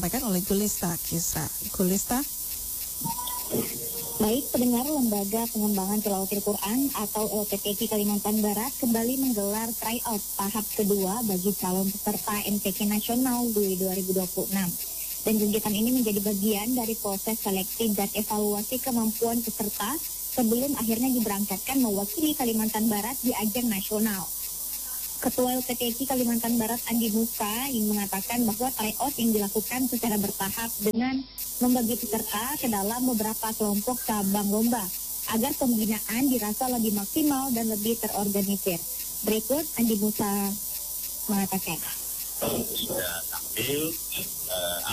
disampaikan oleh Gulista Kisra. Gulista. Baik, pendengar, Lembaga Pengembangan Tilawatil Quran atau LPTQ Kalimantan Barat kembali menggelar tryout tahap kedua bagi calon peserta MTQ Nasional di 2026. Dan kegiatan ini menjadi bagian dari proses seleksi dan evaluasi kemampuan peserta sebelum akhirnya diberangkatkan mewakili Kalimantan Barat di ajang nasional. Ketua LPTQ Kalimantan Barat Andi Musa yang mengatakan bahwa tryout yang dilakukan secara bertahap dengan membagi peserta ke dalam beberapa kelompok cabang lomba agar pembinaan dirasa lebih maksimal dan lebih terorganisir. Berikut Andi Musa mengatakan. Sudah tampil